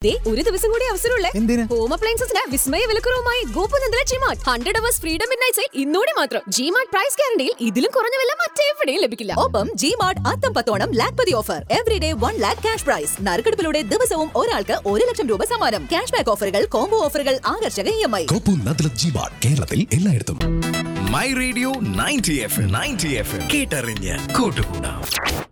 ഒരു ദിവസം കൂടി അവസരമുള്ളേ. എന്തിന്? ഹോം അപ്ലയൻസസിന് വിസ്മയ വിലക്കുറവുമായി ഗോപുനന്ദന ജിമാർട്ട് 100 hours ഫ്രീഡം മിഡ്നൈറ്റ്സ് ഇന്നോടെ മാത്രം. ജിമാർട്ട് പ്രൈസ് ഗ്യാരണ്ടിയിൽ ഇതിലും കുറഞ്ഞ വില മറ്റെവിടെയും ലഭിക്കില്ല. ഒപ്പം ജിമാർട്ട് അത്തം 10 Lakhpati offer. Everyday 1 lakh cash prize. നറുക്കെടുപ്പിലൂടെ ദിവസവും ഒരാൾക്ക് 1 ലക്ഷം രൂപ സമ്മാനം. ക്യാഷ് ബാക്ക് ഓഫറുകൾ, കോംബോ ഓഫറുകൾ, ആകർഷക EMI. കേരളത്തിൽ എല്ലായിടത്തും. മൈ റേഡിയോ 90 FM കേട്ടറിഞ്ഞ് കൂട്ടുകൂടാം.